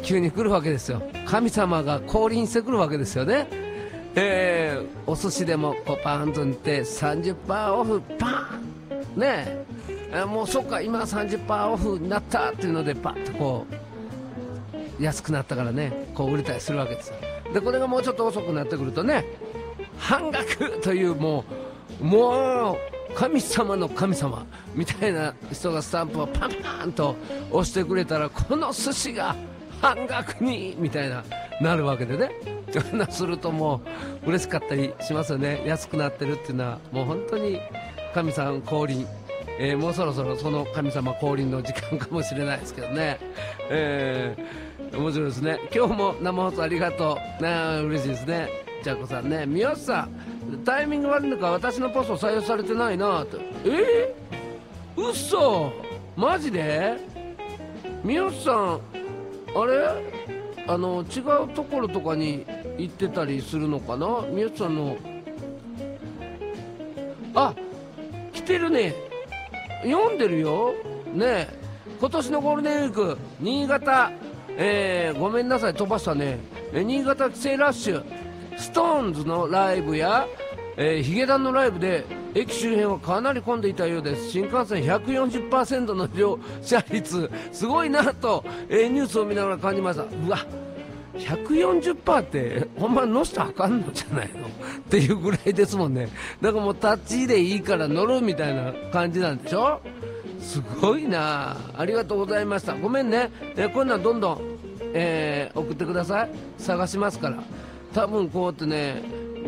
急に来るわけですよ。神様が降臨してくるわけですよね。お寿司でもこうパーンと塗って 30% オフパーンねもうそっか今 30% オフになったっていうのでパッとこう安くなったからねこう売れたりするわけですよ。でこれがもうちょっと遅くなってくるとね半額というもう神様の神様みたいな人がスタンプをパンパンと押してくれたらこの寿司が半額にみたいなるわけでねするともう嬉しかったりしますよね。安くなってるっていうのはもう本当に神様降臨、もうそろそろその神様降臨の時間かもしれないですけどね、面白いですね。今日も生放送ありがとう、嬉しいですね。ちゃこさんね、三好さんタイミング悪いのか私のポスト採用されてないなと。嘘マジで三好さんあれ違うところとかに行ってたりするのかな。三好さんの来てるね、読んでるよね。今年のゴールデンウィーク新潟、ごめんなさい飛ばしたね。新潟帰省ラッシュストーンズのライブや、ヒゲダンのライブで駅周辺はかなり混んでいたようです。新幹線 140% の乗車率すごいなと、ニュースを見ながら感じました。うわ 140% ってほんま乗したらあかんのじゃないのっていうぐらいですもんね。だからもうタッチでいいから乗るみたいな感じなんでしょ。すごいなありがとうございました。ごめんね、こんなんどんどん、送ってください。探しますから。多分こうやってね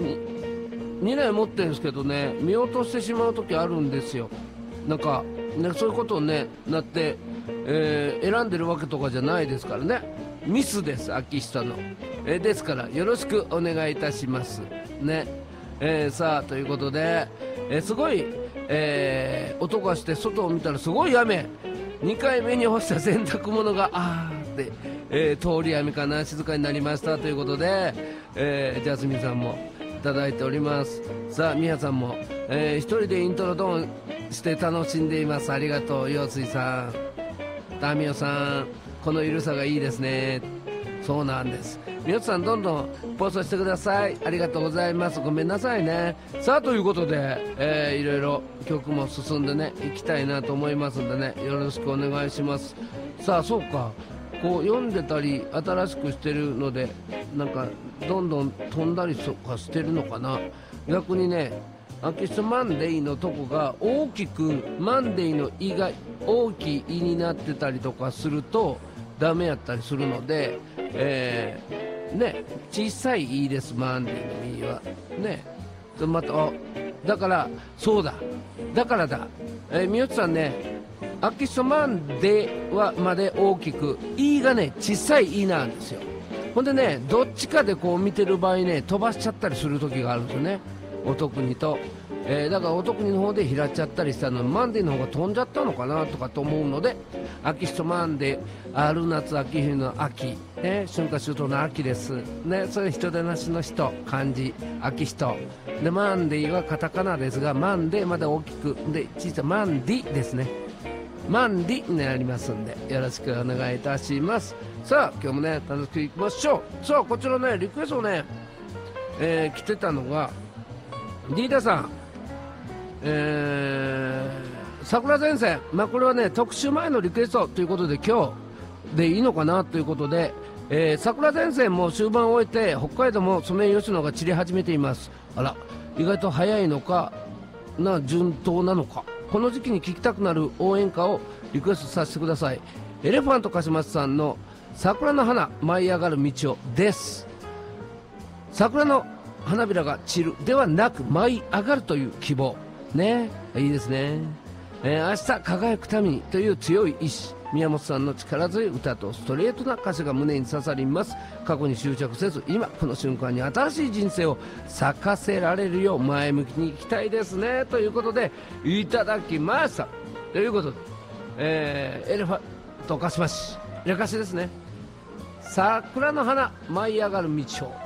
2台持ってるんですけどね見落としてしまう時あるんですよ。なんか、ね、そういうことをねなって、選んでるわけとかじゃないですからね。ミスです秋下の、ですからよろしくお願いいたしますね。さあということで、すごい、音がして外を見たらすごい雨。2回目に干した洗濯物がって通り雨かな静かになりましたということで、ジャスミンさんもいただいております。さあみやさんも、一人でイントロドーンして楽しんでいます。ありがとう陽水さん。タミオさんこのゆるさがいいですね。そうなんです。みよつさんどんどん放送してください。ありがとうございます。ごめんなさいね。さあということで、いろいろ曲も進んでねいきたいなと思いますんでねよろしくお願いします。さあそうかこう読んでたり新しくしてるのでなんかどんどん飛んだりとかしてるのかな。逆にね秋下マンデーのとこが大きくマンデーの意が大きい意になってたりとかするとダメやったりするので、ね小さい意ですマンデーの意はね。まただからそうだだからだ、みよつさんね秋下マンデーはまで大きく意がね小さい意なんですよ。ほんでねどっちかでこう見てる場合ね飛ばしちゃったりする時があるんですよねお得にと、だからお得にの方で拾っちゃったりしたのマンデーの方が飛んじゃったのかなとかと思うので秋下マンデー春夏秋冬の秋、春夏秋冬の秋ですね。それ人でなしの人漢字秋人でマンデーはカタカナですがマンデーまで大きくで小さいマンディですね。マンディになりますんでよろしくお願いいたします。さあ今日もね楽しくいきましょう。さあこちらねリクエストをね、来てたのがリーダーさん、桜前線、これはね特集前のリクエストということで今日でいいのかなということで、桜前線も終盤を終えて北海道もソメイヨシノが散り始めています。あら意外と早いのかな順当なのかこの時期に聴きたくなる応援歌をリクエストさせてください。エレファントカシマスさんの桜の花舞い上がる道をです。桜の花びらが散るではなく舞い上がるという希望ねいいですね、明日輝くためにという強い意志宮本さんの力強い歌とストレートな歌詞が胸に刺さります。過去に執着せず今この瞬間に新しい人生を咲かせられるよう前向きにいきたいですねということでいただきましたということで、エレファントカシマシレカシですね。桜の花舞い上がる道を